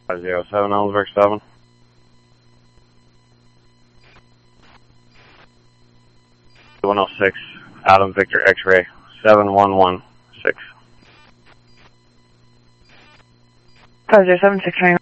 507 Ellsberg 7. (106) Adam Victor X-ray 7116. 507 699.